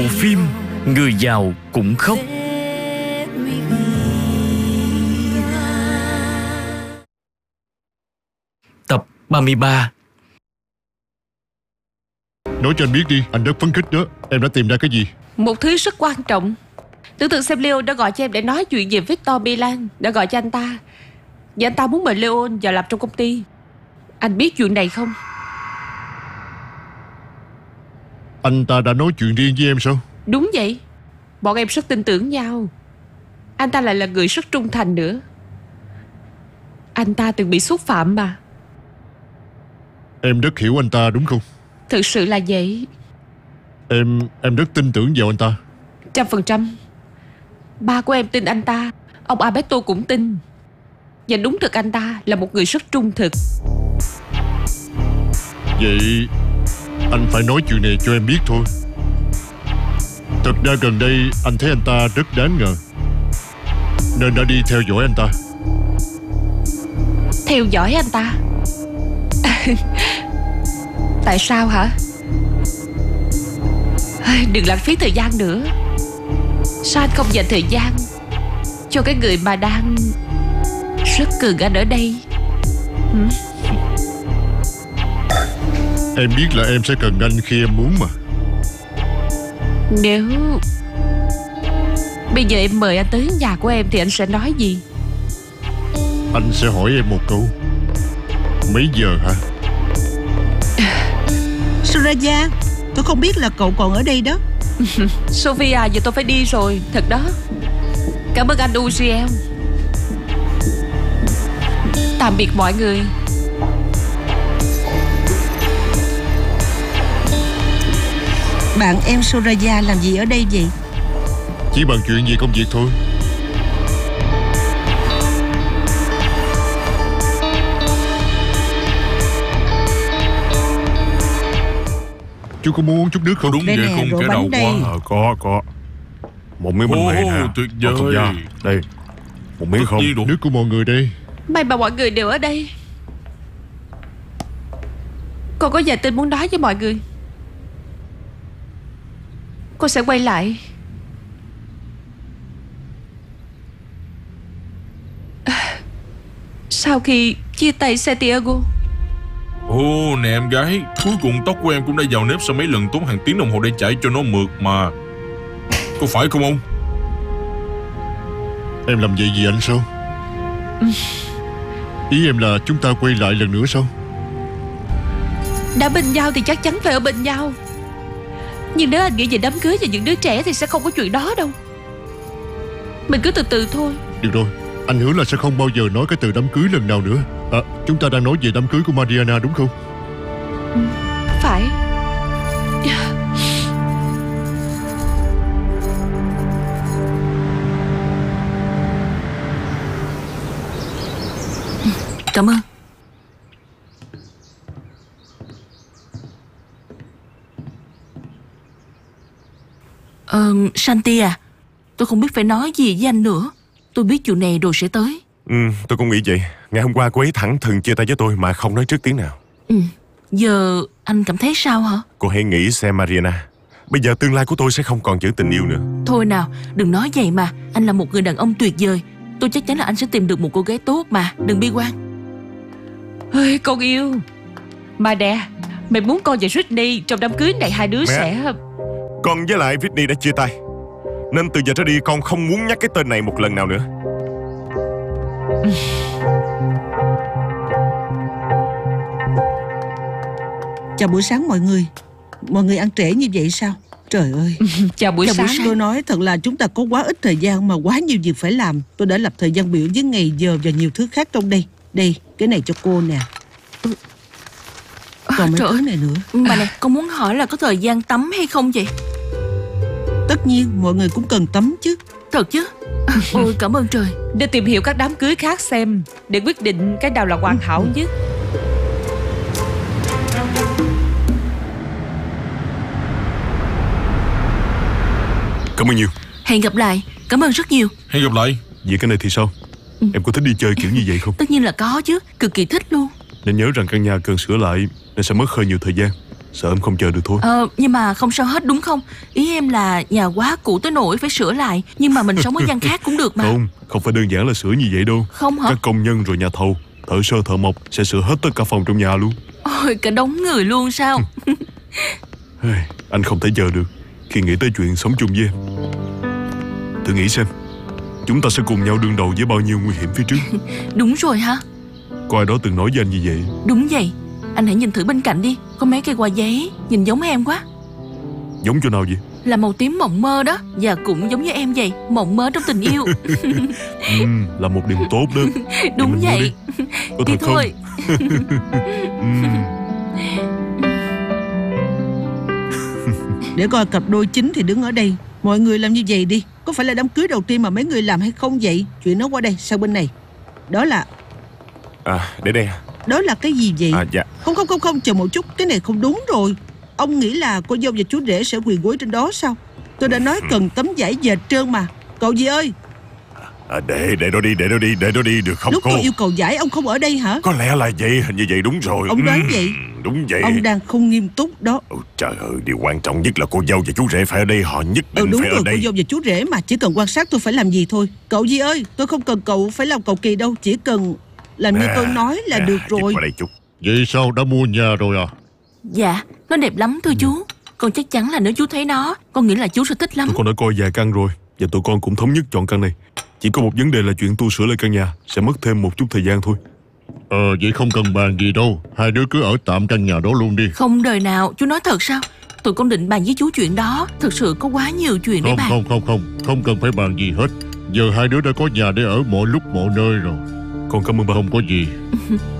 Bộ phim Người giàu cũng khóc. Tập 33. Nói cho anh biết đi, anh rất phấn khích đó. Em đã tìm ra cái gì? Một thứ rất quan trọng. Tưởng tượng xem Leo đã gọi cho em để nói chuyện về Victor Milan. Đã gọi cho anh ta, và anh ta muốn mời Leon vào làm trong công ty. Anh biết chuyện này không? Anh ta đã nói chuyện riêng với em sao? Đúng vậy. Bọn em rất tin tưởng nhau. Anh ta lại là người rất trung thành nữa. Anh ta từng bị xúc phạm mà. Em rất hiểu anh ta đúng không? Thực sự là vậy. Em rất tin tưởng vào anh ta. 100%. Ba của em tin anh ta, ông Alberto cũng tin. Và đúng thực anh ta là một người rất trung thực. Vậy anh phải nói chuyện này cho em biết thôi. Thật ra gần đây anh thấy anh ta rất đáng ngờ, nên đã đi theo dõi anh ta. Theo dõi anh ta? Tại sao hả? Đừng lãng phí thời gian nữa. Sao anh không dành thời gian cho cái người mà đang rất cần anh ở đây? Em biết là em sẽ cần anh khi em muốn mà. Nếu bây giờ em mời anh tới nhà của em thì anh sẽ nói gì? Anh sẽ hỏi em một câu. Mấy giờ hả? Soraya, tôi không biết là cậu còn ở đây đó. Sophia, giờ tôi phải đi rồi. Thật đó. Cảm ơn anh Uziel. Tạm biệt mọi người. Bạn em Soraya làm gì ở đây vậy? Chỉ bàn chuyện về công việc thôi. Chú có muốn uống chút nước không? Đúng Đây vậy, nè, không rổ cái bánh đầu đây. quá. Có một miếng bánh mì nè. Tuyệt vời. Không da. Đây, một miếng không? Nước của mọi người đây. May mà mọi người đều ở đây. Con có vài tin muốn nói với mọi người. Con sẽ quay lại. Sau khi chia tay Santiago. Ồ nè em gái, cuối cùng tóc của em cũng đã vào nếp sau mấy lần tốn hàng tiếng đồng hồ để chải cho nó mượt mà. Có phải không ông? Em làm vậy vì anh sao? Ý em là chúng ta quay lại lần nữa sao? Đã bên nhau thì chắc chắn phải ở bên nhau. Nhưng nếu anh nghĩ về đám cưới và những đứa trẻ thì sẽ không có chuyện đó đâu. Mình cứ từ từ thôi. Được rồi, anh hứa là sẽ không bao giờ nói cái từ đám cưới lần nào nữa. Chúng ta đang nói về đám cưới của Mariana đúng không? Phải. Cảm ơn. Santi à, tôi không biết phải nói gì với anh nữa. Tôi biết chuyện này rồi sẽ tới. Tôi cũng nghĩ vậy. Ngày hôm qua cô ấy thẳng thừng chia tay với tôi mà không nói trước tiếng nào. Giờ anh cảm thấy sao hả? Cô hãy nghĩ xem Mariana, bây giờ tương lai của tôi sẽ không còn chữ tình yêu nữa. Thôi nào, đừng nói vậy mà. Anh là một người đàn ông tuyệt vời. Tôi chắc chắn là anh sẽ tìm được một cô gái tốt mà. Đừng bi quan. Ơi, con yêu. Mà nè, mày muốn con và Sydney trong đám cưới này hai đứa sẽ... Con với lại Whitney đã chia tay, nên từ giờ trở đi con không muốn nhắc cái tên này một lần nào nữa. Chào buổi sáng mọi người. Mọi người ăn trễ như vậy sao? Trời ơi. Chào buổi sáng. Tôi nói thật là chúng ta có quá ít thời gian mà quá nhiều việc phải làm. Tôi đã lập thời gian biểu với ngày giờ và nhiều thứ khác trong đây. Đây, cái này cho cô nè. Còn mấy thứ này nữa. Mà nè, con muốn hỏi là có thời gian tắm hay không vậy? Tất nhiên mọi người cũng cần tắm chứ. Thật chứ? Ôi cảm ơn trời. Để tìm hiểu các đám cưới khác xem, để quyết định cái nào là hoàn hảo nhất. Cảm ơn nhiều. Hẹn gặp lại. Cảm ơn rất nhiều. Hẹn gặp lại. Vậy cái này thì sao? Em có thích đi chơi kiểu như vậy không? Tất nhiên là có chứ. Cực kỳ thích luôn. Nên nhớ rằng căn nhà cần sửa lại, nên sẽ mất hơi nhiều thời gian. Sợ em không chờ được thôi. Nhưng mà không sao hết đúng không? Ý em là nhà quá cũ tới nỗi phải sửa lại, nhưng mà mình sống ở gian khác cũng được mà. Không phải đơn giản là sửa như vậy đâu. Không hả? Các công nhân rồi nhà thầu, thợ sơ thợ mộc sẽ sửa hết tất cả phòng trong nhà luôn. Ôi, cả đống người luôn sao? Anh không thể chờ được khi nghĩ tới chuyện sống chung với em. Thử nghĩ xem, chúng ta sẽ cùng nhau đương đầu với bao nhiêu nguy hiểm phía trước. Đúng rồi hả? Có ai đó từng nói với anh như vậy? Đúng vậy. Anh hãy nhìn thử bên cạnh đi, có mấy cây hoa giấy nhìn giống em quá. Giống chỗ nào vậy? Là màu tím mộng mơ đó. Và cũng giống như em vậy, mộng mơ trong tình yêu. Là một điểm tốt đó. Đúng vậy. Có Đi thật không? thôi. Để coi cặp đôi chính thì đứng ở đây. Mọi người làm như vậy đi. Có phải là đám cưới đầu tiên mà mấy người làm hay không vậy? Chuyện nó qua đây, sang bên này. Đó là... Để đây. Đó là cái gì vậy? Dạ. Không, chờ một chút. Cái này không đúng rồi. Ông nghĩ là cô dâu và chú rể sẽ quỳ gối trên đó sao? Tôi đã nói cần tấm vải dệt trơn mà. Cậu gì ơi? Để nó đi được không Lúc cô? tôi yêu cầu giải ông không ở đây hả? Có lẽ là vậy, hình như vậy đúng rồi. Ông đoán vậy? Đúng vậy. Ông đang không nghiêm túc đó. Trời ơi, điều quan trọng nhất là cô dâu và chú rể phải ở đây. Họ nhất định Đúng phải rồi, ở đây. cô dâu và chú rể mà. Chỉ cần quan sát tôi phải làm gì thôi. Cậu gì ơi, tôi không cần cậu phải làm cầu kỳ đâu. Chỉ cần làm như tôi nói là được rồi. Qua đây chút. Vậy sao, đã mua nhà rồi à? Dạ, nó đẹp lắm thưa chú. Con chắc chắn là nếu chú thấy nó, con nghĩ là chú sẽ thích lắm. Tụi con đã coi vài căn rồi, và tụi con cũng thống nhất chọn căn này. Chỉ có một vấn đề là chuyện tu sửa lại căn nhà sẽ mất thêm một chút thời gian thôi. Vậy không cần bàn gì đâu. Hai đứa cứ ở tạm căn nhà đó luôn đi. Không đời nào, chú nói thật sao? Tụi con định bàn với chú chuyện đó. Thực sự có quá nhiều chuyện để bàn. Không cần phải bàn gì hết. Giờ hai đứa đã có nhà để ở mọi lúc mọi nơi rồi. Con cảm ơn ba. Không có gì.